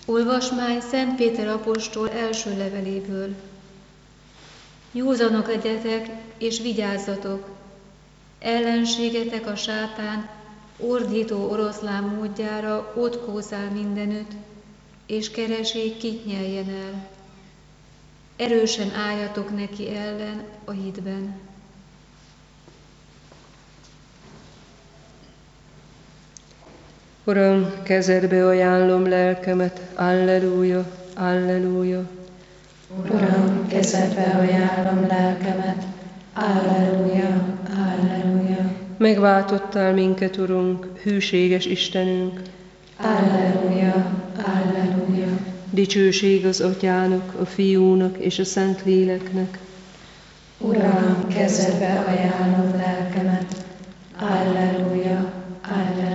Olvasmány Szent Péter apostol első leveléből. Józanok legyetek és vigyázzatok! Ellenségetek a sátán ordító oroszlán módjára ott kószál mindenütt, és keresi, kit nyeljen el. Erősen álljatok neki ellen a hitben. Uram, kezedbe ajánlom lelkemet, alleluja, alleluja. Uram, kezedbe ajánlom lelkemet, alleluja, alleluja. Megváltottál minket, Urunk, hűséges Istenünk. Alleluja, alleluja. Dicsőség az Atyának, a Fiúnak és a Szentléleknek. Uram, kezedbe ajánlom lelkemet, alleluja, alleluja.